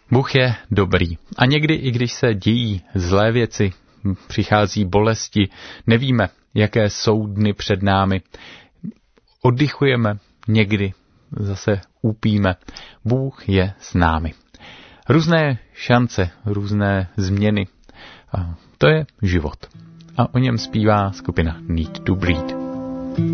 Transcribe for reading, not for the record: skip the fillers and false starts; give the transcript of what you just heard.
Bůh je dobrý. A někdy, i když se dějí zlé věci, přichází bolesti, nevíme, jaké jsou dny před námi, oddychujeme, někdy zase úpíme. Bůh je s námi. Různé šance, různé změny. A to je život. A o něm zpívá skupina Need to Bleed.